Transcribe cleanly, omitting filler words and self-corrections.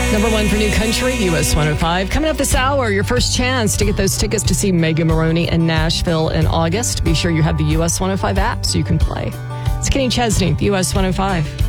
Number one for New Country, US 105. Coming up this hour, your first chance to get those tickets to see Megan Maroney in Nashville in August. Be sure you have the US 105 app so you can play. It's Kenny Chesney, US 105.